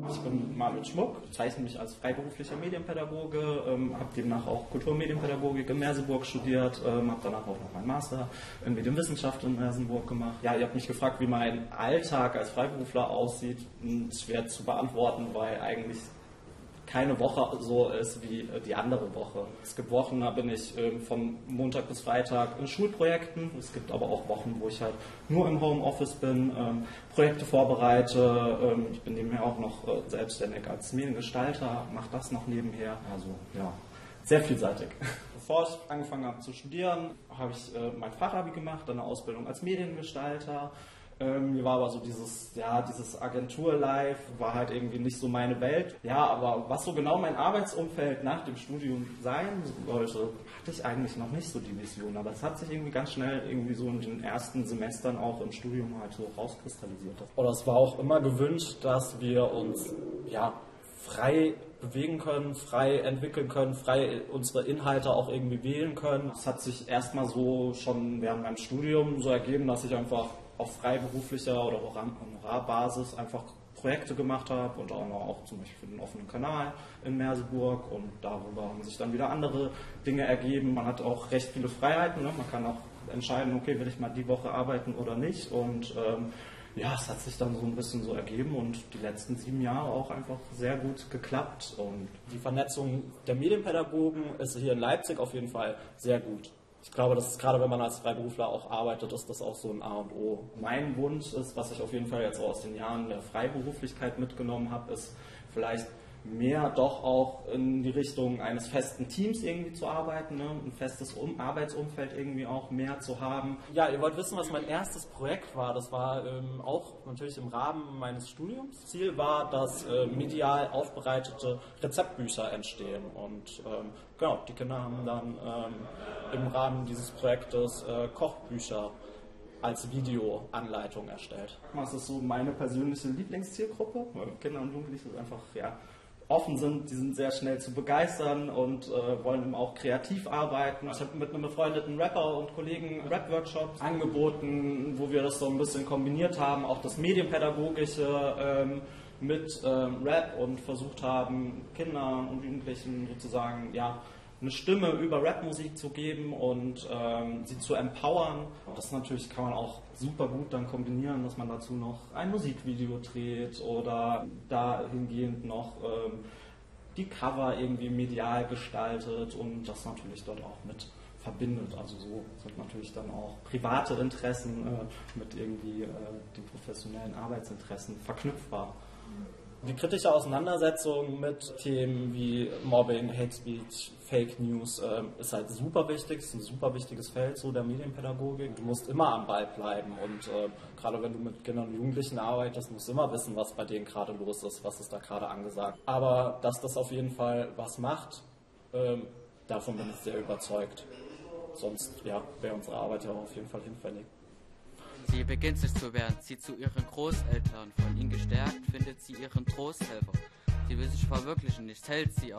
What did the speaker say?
Ich bin Manuel Schmuck, bezeichne mich als freiberuflicher Medienpädagoge, habe demnach auch Kulturmedienpädagogik in Merseburg studiert, habe danach auch noch meinen Master in Medienwissenschaft in Merseburg gemacht. Ja, ihr habt mich gefragt, wie mein Alltag als Freiberufler aussieht. Schwer zu beantworten, weil eigentlich keine Woche so ist wie die andere Woche. Es gibt Wochen, da bin ich von Montag bis Freitag in Schulprojekten. Es gibt aber auch Wochen, wo ich halt nur im Homeoffice bin, Projekte vorbereite. Ich bin nebenher auch noch selbstständig als Mediengestalter, mache das noch nebenher. Also ja, sehr vielseitig. Bevor ich angefangen habe zu studieren, habe ich mein Fachabi gemacht, dann eine Ausbildung als Mediengestalter. Mir war aber so dieses Agentur-Life war halt irgendwie nicht so meine Welt. Ja, aber was so genau mein Arbeitsumfeld nach dem Studium sein sollte, hatte ich eigentlich noch nicht so die Vision. Aber es hat sich irgendwie ganz schnell irgendwie so in den ersten Semestern auch im Studium halt so rauskristallisiert. Oder es war auch immer gewünscht, dass wir uns frei bewegen können, frei entwickeln können, frei unsere Inhalte auch irgendwie wählen können. Es hat sich erstmal so schon während meinem Studium so ergeben, dass ich einfach auf freiberuflicher oder auch Honorarbasis einfach Projekte gemacht habe und auch zum Beispiel für den offenen Kanal in Merseburg, und darüber haben sich dann wieder andere Dinge ergeben. Man hat auch recht viele Freiheiten, ne? Man kann auch entscheiden, okay, will ich mal die Woche arbeiten oder nicht, und es hat sich dann so ein bisschen so ergeben und die letzten 7 Jahre auch einfach sehr gut geklappt. Und die Vernetzung der Medienpädagogen ist hier in Leipzig auf jeden Fall sehr gut. Ich glaube, das ist gerade, wenn man als Freiberufler auch arbeitet, ist das auch so ein A und O. Mein Wunsch ist, was ich auf jeden Fall jetzt auch aus den Jahren der Freiberuflichkeit mitgenommen habe, ist vielleicht mehr doch auch in die Richtung eines festen Teams irgendwie zu arbeiten, ne? Ein festes Arbeitsumfeld irgendwie auch mehr zu haben. Ja, ihr wollt wissen, was mein erstes Projekt war. Das war auch natürlich im Rahmen meines Studiums. Ziel war, dass medial aufbereitete Rezeptbücher entstehen. Und die Kinder haben dann im Rahmen dieses Projektes Kochbücher als Videoanleitung erstellt. Das ist so meine persönliche Lieblingszielgruppe, weil Kinder und Jugendliche einfach offen sind, die sind sehr schnell zu begeistern und wollen eben auch kreativ arbeiten. Ich habe mit einem befreundeten Rapper und Kollegen Rap-Workshops angeboten, wo wir das so ein bisschen kombiniert haben, auch das Medienpädagogische mit Rap, und versucht haben, Kindern und Jugendlichen sozusagen eine Stimme über Rapmusik zu geben und sie zu empowern. Das natürlich kann man auch super gut dann kombinieren, dass man dazu noch ein Musikvideo dreht oder dahingehend noch die Cover irgendwie medial gestaltet und das natürlich dort auch mit verbindet. Also so sind natürlich dann auch private Interessen mit irgendwie den professionellen Arbeitsinteressen verknüpfbar. Die kritische Auseinandersetzung mit Themen wie Mobbing, Hate Speech, Fake News ist halt super wichtig, ist ein super wichtiges Feld so der Medienpädagogik. Du musst immer am Ball bleiben und gerade wenn du mit Kindern und Jugendlichen arbeitest, musst du immer wissen, was bei denen gerade los ist, was ist da gerade angesagt. Aber dass das auf jeden Fall was macht, davon bin ich sehr überzeugt. Sonst wäre unsere Arbeit ja auch auf jeden Fall hinfällig. Sie beginnt sich zu wehren, zieht zu ihren Großeltern. Von ihnen gestärkt findet sie ihren Trosthelfer. Sie will sich verwirklichen, nichts hält sie